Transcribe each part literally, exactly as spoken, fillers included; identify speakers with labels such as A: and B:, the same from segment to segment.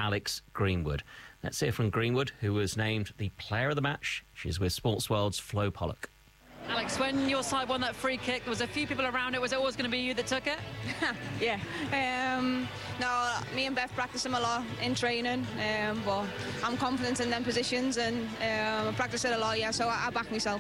A: Alex Greenwood. Let's hear from Greenwood, who was named the player of the match. She's with Sports World's Flo Pollock.
B: Alex, when your side won that free kick, there was a few people around it. Was it always going to be you that took it?
C: yeah. Um, no, me and Beth practice them a lot in training, um, but I'm confident in them positions and um, I practice it a lot, yeah, so I, I back myself.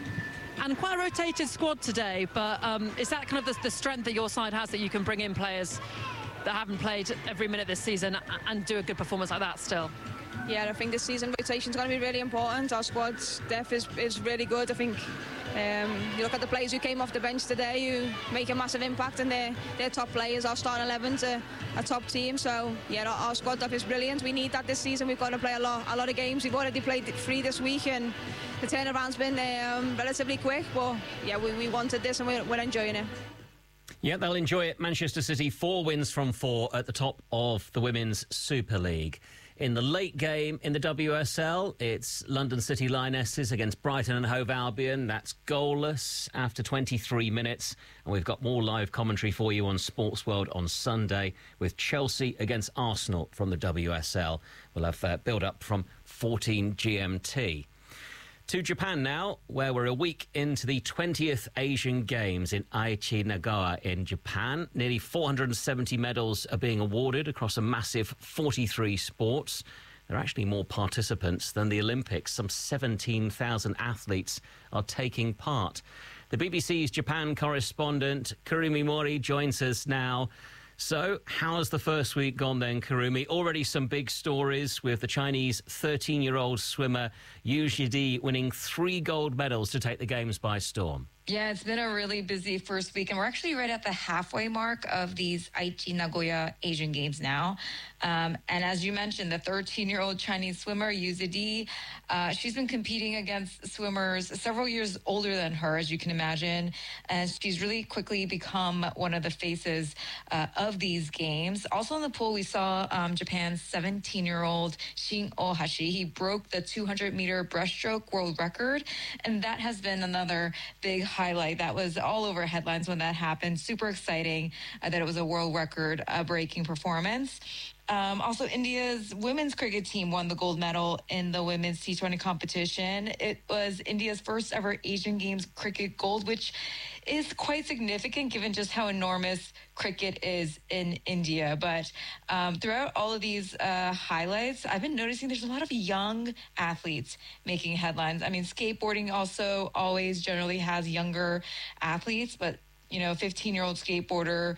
B: And quite a rotated squad today, but um, is that kind of the, the strength that your side has, that you can bring in players that haven't played every minute this season and do a good performance like that still?
C: Yeah, I think this season rotation is going to be really important. Our squad's depth is, is really good. I think um, you look at the players who came off the bench today who make a massive impact, and they're, they're top players. Our starting eleven's a, a top team, so yeah, our, our squad depth is brilliant. We need that this season. We've got to play a lot, a lot of games. We've already played three this week, and the turnaround's been um, relatively quick, but yeah, we, we wanted this and we're, we're enjoying it.
A: Yeah, they'll enjoy it. Manchester City, four wins from four at the top of the Women's Super League. In the late game in the W S L, it's London City Lionesses against Brighton and Hove Albion. That's goalless after twenty-three minutes. And we've got more live commentary for you on Sports World on Sunday with Chelsea against Arsenal from the W S L. We'll have uh, build-up from fourteen G M T. To Japan now, where we're a week into the twentieth Asian Games in Aichi, Nagawa in Japan. Nearly four hundred seventy medals are being awarded across a massive forty-three sports. There are actually more participants than the Olympics. Some seventeen thousand athletes are taking part. The B B C's Japan correspondent, Kurumi Mori, joins us now. So, how's the first week gone then, Kurumi? Already some big stories with the Chinese thirteen-year-old swimmer Yu Zhidi winning three gold medals to take the Games by storm.
D: Yeah, it's been a really busy first week, and we're actually right at the halfway mark of these Aichi Nagoya Asian Games now. Um, and as you mentioned, the thirteen-year-old Chinese swimmer, Yu Zhidi, uh, she's been competing against swimmers several years older than her, as you can imagine, and she's really quickly become one of the faces uh, of these games. Also in the pool, we saw um, Japan's seventeen-year-old Shin Ohashi. He broke the two hundred meter breaststroke world record, and that has been another big highlight. That was all over headlines when that happened. Super exciting uh, that it was a world record uh, breaking performance. Um, also, India's women's cricket team won the gold medal in the women's T twenty competition. It was India's first ever Asian Games cricket gold, which is quite significant given just how enormous cricket is in India. But um, throughout all of these uh, highlights, I've been noticing there's a lot of young athletes making headlines. I mean, skateboarding also always generally has younger athletes, but you know, fifteen-year-old skateboarder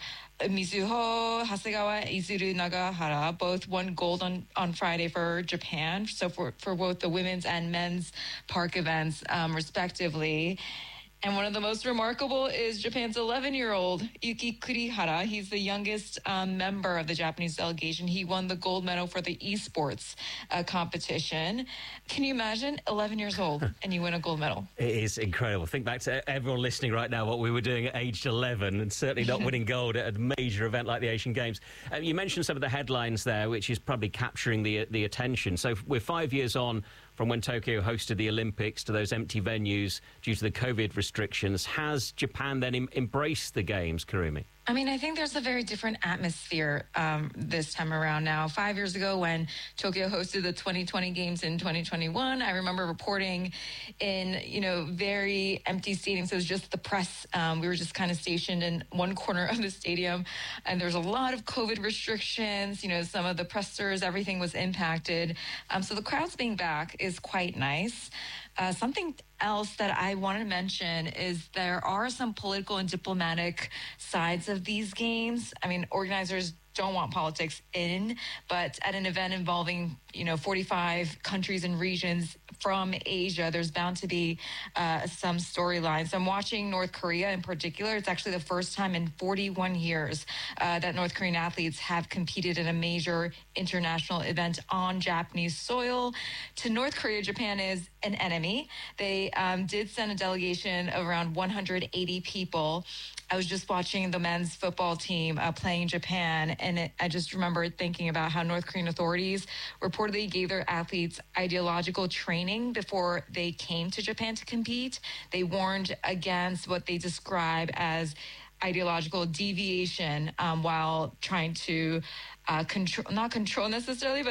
D: Mizuho Hasegawa, Izuru Nagahara both won gold on, on Friday for Japan, so for, for both the women's and men's park events, um, respectively. And one of the most remarkable is Japan's eleven-year-old Yuki Kurihara. He's the youngest um, member of the Japanese delegation. He won the gold medal for the esports uh, competition. Can you imagine eleven years old and you win a gold medal?
A: It is incredible. Think back to everyone listening right now, what we were doing at age eleven, and certainly not winning gold at a major event like the Asian Games. Uh, you mentioned some of the headlines there, which is probably capturing the, the attention. So we're five years on from when Tokyo hosted the Olympics to those empty venues due to the COVID restrictions. Has Japan then em- embraced the Games, Kurumi?
D: I mean, I think there's a very different atmosphere um, this time around now. Five years ago when Tokyo hosted the twenty twenty Games in twenty twenty-one, I remember reporting in, you know, very empty stadiums. It was just the press. Um, we were just kind of stationed in one corner of the stadium, and there's a lot of COVID restrictions. You know, some of the pressers, everything was impacted. Um, so the crowds being back is quite nice. Uh, something else that I want to mention is there are some political and diplomatic sides of these games. I mean, organizers don't want politics in, but at an event involving, you know, forty-five countries and regions from Asia, there's bound to be uh, some storylines. So I'm watching North Korea in particular. It's actually the first time in forty-one years uh, that North Korean athletes have competed in a major international event on Japanese soil. To North Korea, Japan is an enemy. They um, did send a delegation of around one hundred eighty people. I was just watching the men's football team uh, playing Japan, and it, I just remember thinking about how North Korean authorities reportedly gave their athletes ideological training before they came to Japan to compete. They warned against what they describe as ideological deviation um, while trying to uh, control, not control necessarily, but